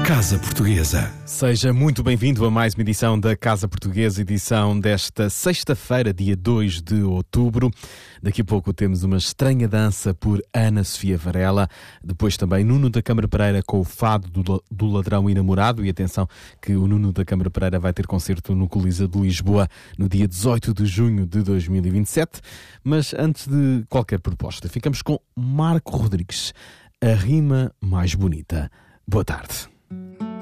Casa Portuguesa. Seja muito bem-vindo a mais uma edição da Casa Portuguesa, edição desta sexta-feira, dia 2 de outubro. Daqui a pouco temos uma estranha dança por Ana Sofia Varela. Depois também Nuno da Câmara Pereira com o Fado do Ladrão e Namorado. E atenção que o Nuno da Câmara Pereira vai ter concerto no Coliseu de Lisboa no dia 18 de junho de 2027. Mas antes de qualquer proposta, ficamos com Marco Rodrigues, a rima mais bonita. Boa tarde.